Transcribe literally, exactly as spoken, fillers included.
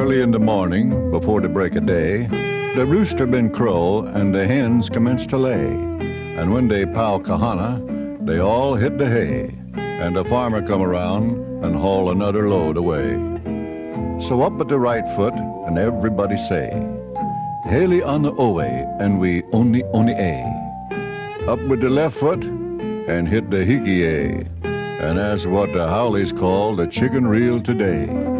Early in the morning, before the break of day, the rooster been crow and the hens commence to lay. And when they pow kahana, they all hit the hay, and the farmer come around and haul another load away. So up at the right foot, and everybody say, Haley on the owe, and we only only a. Up with the left foot, and hit the hickey a. And that's what the Howleys call the chicken reel today.